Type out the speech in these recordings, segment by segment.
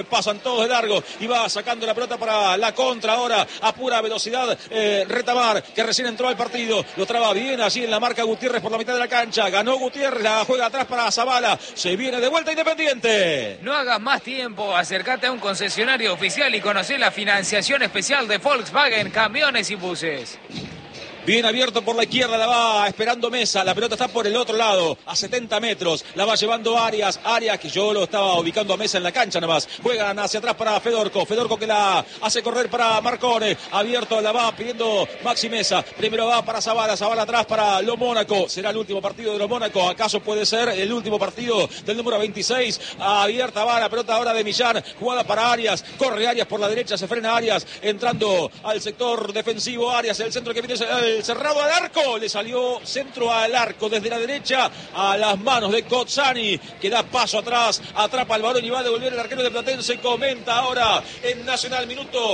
Pasan todos de largo y va sacando la pelota para la contra ahora a pura velocidad. Retamar, que recién entró al partido, lo traba bien allí en la marca Gutiérrez por la mitad de la cancha. Ganó Gutiérrez, la juega atrás para Zavala. Se viene de vuelta Independiente. No hagas más tiempo, acércate a un concesionario oficial y conoce la financiación especial de Volkswagen, camiones y buses. Bien abierto por la izquierda, la va esperando Mesa. La pelota está por el otro lado, a 70 metros. La va llevando Arias, que yo lo estaba ubicando a Mesa en la cancha nada más. Juegan hacia atrás para Fedorco. Fedorco que la hace correr para Marcone. Abierto, la va pidiendo Maxi Mesa. Primero va para Zavala. Zavala atrás para Lo Mónaco. Será el último partido de Lo Mónaco. ¿Acaso puede ser el último partido del número 26? Abierta va la pelota ahora de Millán. Jugada para Arias. Corre Arias por la derecha. Se frena Arias. Entrando al sector defensivo. Arias, el centro que viene cerrado al arco, le salió centro al arco desde la derecha a las manos de Cozzani, que da paso atrás, atrapa al balón y va a devolver el arquero de Platense. Comenta ahora en Nacional, minuto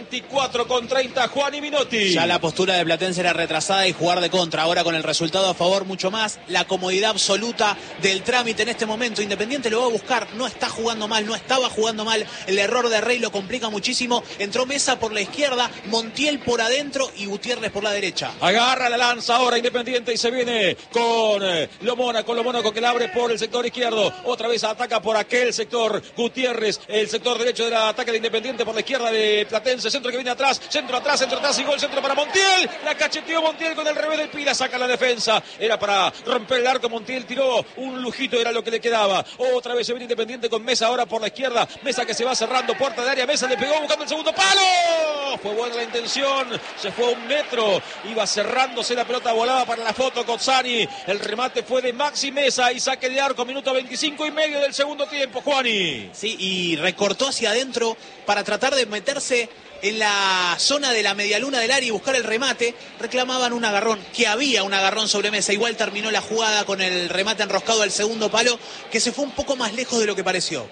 24 con 30, Juan y Minotti. Ya la postura de Platense era retrasada y jugar de contra, ahora con el resultado a favor mucho más, la comodidad absoluta del trámite en este momento. Independiente lo va a buscar, no está jugando mal, no estaba jugando mal, el error de Rey lo complica muchísimo. Entró Mesa por la izquierda, Montiel por adentro y Gutiérrez por la derecha. Agarra la lanza ahora Independiente y se viene con Lo Mónaco que la abre por el sector izquierdo. Otra vez ataca por aquel sector Gutiérrez, el sector derecho del ataque de Independiente por la izquierda de Platense. Centro que viene atrás, centro atrás y gol, centro para Montiel. La cacheteó Montiel con el revés del Pila, saca la defensa. Era para romper el arco, Montiel tiró un lujito, era lo que le quedaba. Otra vez se viene Independiente con Mesa ahora por la izquierda. Mesa que se va cerrando, puerta de área. Mesa le pegó buscando el segundo palo. Fue buena la intención, se fue a 1 metro. Iba cerrándose la pelota, volaba para la foto Cozzani. El remate fue de Maxi Mesa y saque de arco, minuto 25 y medio del segundo tiempo, Juani. Sí, y recortó hacia adentro para tratar de meterse en la zona de la medialuna del área y buscar el remate. Reclamaban un agarrón, que había un agarrón sobre Mesa. Igual terminó la jugada con el remate enroscado al segundo palo, que se fue un poco más lejos de lo que pareció.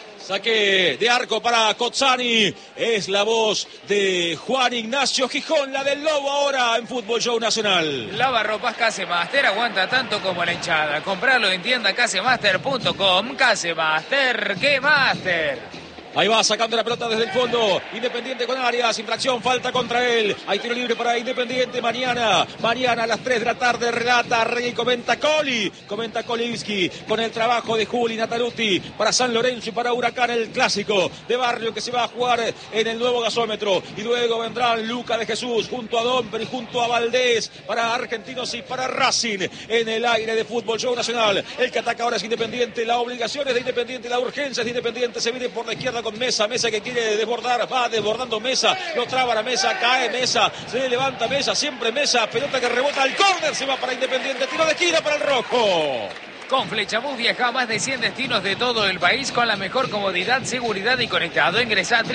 Saque de arco para Cozzani. Es la voz de Juan Ignacio Gijón, la del Lobo ahora en Fútbol Show Nacional. Lavarropas Casemaster aguanta tanto como la hinchada. Comprarlo en tienda casemaster.com. Casemaster, ¡qué master! Ahí va sacando la pelota desde el fondo. Independiente con Arias. Infracción, falta contra él. Hay tiro libre para Independiente mañana. Mañana a las 3 de la tarde relata Rey, comenta Coli. Comenta Kolinski con el trabajo de Juli Nataluti para San Lorenzo y para Huracán, el clásico de barrio que se va a jugar en el nuevo gasómetro. Y luego vendrán Luca de Jesús junto a Domper y junto a Valdés para Argentinos y para Racing en el aire de Fútbol Show Nacional. El que ataca ahora es Independiente. La obligación es de Independiente, la urgencia es de Independiente. Se viene por la izquierda con Mesa que quiere desbordar, va desbordando Mesa, lo traba la Mesa, cae Mesa, se levanta Mesa, siempre Mesa, pelota que rebota al córner, se va para Independiente, tiro de esquina para el rojo. Con Flechabús viaja a más de 100 destinos de todo el país con la mejor comodidad, seguridad y conectado. Ingresa a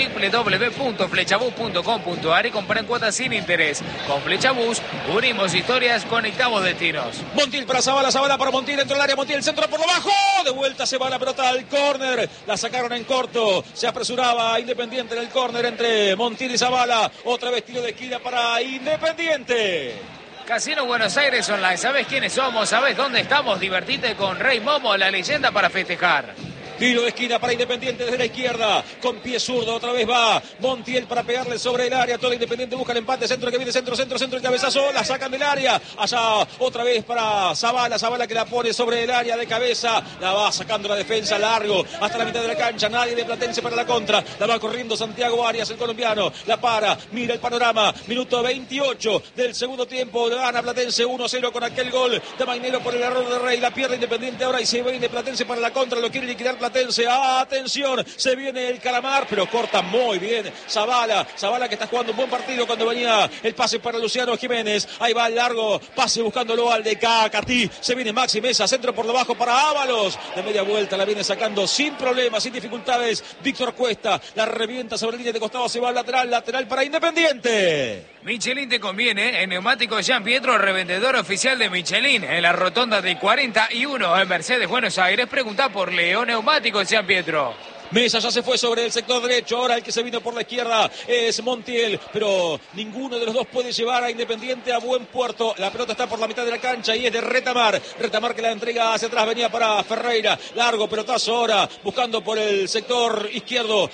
www.flechabús.com.ar y compra en cuotas sin interés. Con Flechabús unimos historias, conectamos destinos. Montiel para Zavala, Zavala para Montiel, dentro del área, Montiel, centro por lo bajo, de vuelta se va la pelota al córner, la sacaron en corto, se apresuraba Independiente en el córner entre Montiel y Zavala, otra vez tiro de esquina para Independiente. Casino Buenos Aires Online, ¿sabes quiénes somos? ¿Sabes dónde estamos? Divertite con Rey Momo, la leyenda para festejar. Tiro de esquina para Independiente desde la izquierda, con pie zurdo, otra vez va Montiel para pegarle sobre el área, todo Independiente busca el empate, centro que viene, centro, el cabezazo, la sacan del área, allá otra vez para Zavala, Zavala que la pone sobre el área de cabeza, la va sacando la defensa largo, hasta la mitad de la cancha, nadie de Platense para la contra, la va corriendo Santiago Arias, el colombiano, la para, mira el panorama, minuto 28 del segundo tiempo, gana Platense 1-0 con aquel gol de Mainero por el error de Rey, la pierde Independiente ahora y se viene Platense para la contra, lo quiere liquidar Platense. Atención, se viene el calamar, pero corta muy bien Zavala que está jugando un buen partido cuando venía el pase para Luciano Jiménez. Ahí va el largo pase buscándolo al de Cacatí. Se viene Maxi Mesa, centro por lo bajo para Ábalos. De media vuelta la viene sacando sin problemas, sin dificultades. Víctor Cuesta la revienta sobre línea de costado, se va al lateral para Independiente. Michelin te conviene, en Neumáticos Jean Pietro, revendedor oficial de Michelin, en la rotonda de 41 en Mercedes, Buenos Aires. Pregunta por Leo Neumáticos Jean Pietro. Mesa ya se fue sobre el sector derecho. Ahora el que se vino por la izquierda es Montiel. Pero ninguno de los dos puede llevar a Independiente a buen puerto. La pelota está por la mitad de la cancha y es de Retamar. Retamar que la entrega hacia atrás. Venía para Ferreira. Largo pelotazo ahora buscando por el sector izquierdo.